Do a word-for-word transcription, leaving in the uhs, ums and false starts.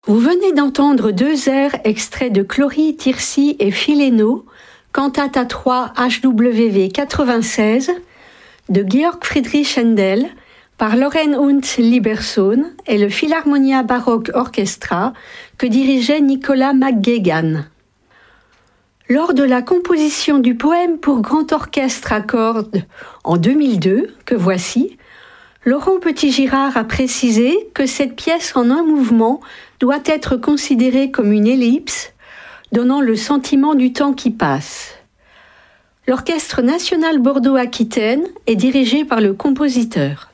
Vous venez d'entendre deux airs extraits de Chlorie, Tirsi et Philéno, cantate à trois H W V quatre-vingt-seize, de Georg Friedrich Händel, par Loren und Libersohn et le Philharmonia Baroque Orchestra que dirigeait Nicolas McGuigan. Lors de la composition du poème pour grand orchestre à cordes en deux mille deux, que voici, Laurent Petit-Girard a précisé que cette pièce en un mouvement doit être considérée comme une ellipse, donnant le sentiment du temps qui passe. L'Orchestre national Bordeaux-Aquitaine est dirigé par le compositeur.